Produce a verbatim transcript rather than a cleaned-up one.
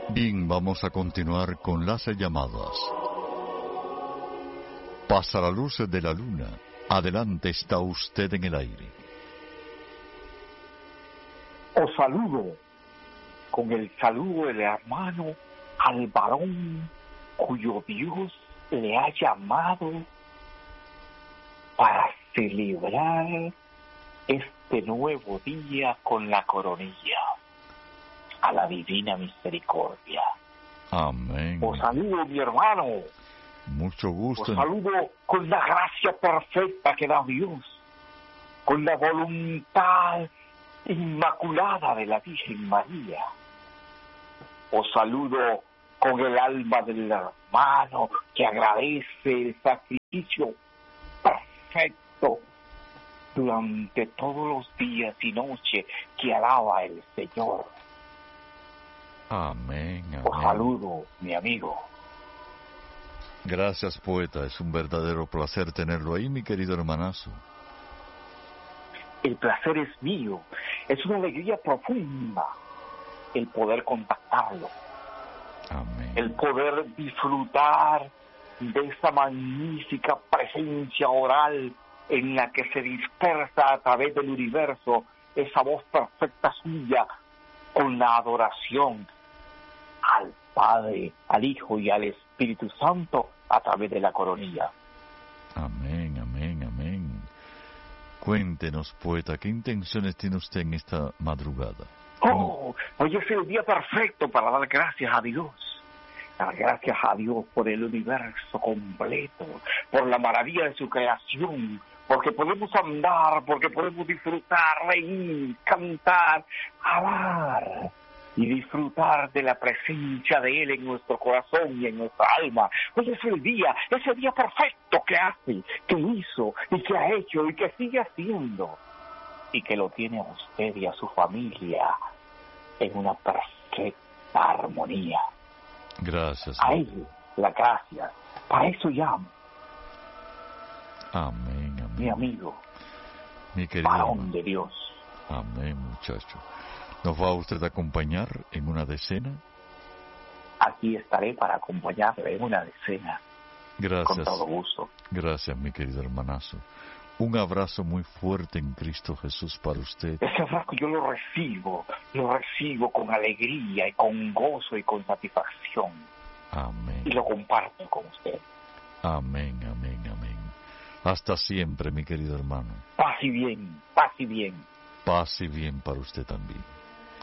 Bien, vamos a continuar con las llamadas. Pasa la luz de la luna. Adelante, está usted en el aire. Os saludo con el saludo del hermano al varón cuyo Dios le ha llamado para celebrar este nuevo día con la coronilla a la divina misericordia. Amén. Os saludo, mi hermano. Mucho gusto. Os saludo con la gracia perfecta que da Dios, con la voluntad inmaculada de la Virgen María. Os saludo con el alma del hermano que agradece el sacrificio perfecto durante todos los días y noches que alaba el Señor. Amén, amén. Os saludo, mi amigo. Gracias, poeta. Es un verdadero placer tenerlo ahí, mi querido hermanazo. El placer es mío. Es una alegría profunda el poder contactarlo. Amén. El poder disfrutar de esa magnífica presencia oral en la que se dispersa a través del universo esa voz perfecta suya con la adoración al Padre, al Hijo y al Espíritu Santo a través de la coronilla. Amén, amén, amén. Cuéntenos, poeta, ¿qué intenciones tiene usted en esta madrugada? Oh, hoy es el día perfecto para dar gracias a Dios. Dar gracias a Dios por el universo completo, por la maravilla de su creación, porque podemos andar, porque podemos disfrutar, reír, cantar, alabar y disfrutar de la presencia de Él en nuestro corazón y en nuestra alma. Hoy es el día, ese día perfecto que hace, que hizo y que ha hecho y que sigue haciendo y que lo tiene a usted y a su familia en una perfecta armonía. Gracias. A Él la gracia, para eso llamo. Amén, amén. Mi amigo, mi querido varón hermano. de Dios. Amén, muchacho. ¿Nos va usted a acompañar en una decena? Aquí estaré para acompañarle en una decena. Gracias. Con todo gusto. Gracias, mi querido hermanazo. Un abrazo muy fuerte en Cristo Jesús para usted. Ese abrazo yo lo recibo, lo recibo con alegría y con gozo y con satisfacción. Amén. Y lo comparto con usted. Amén, amén, amén. Hasta siempre, mi querido hermano. Paz y bien, paz y bien. Paz y bien para usted también.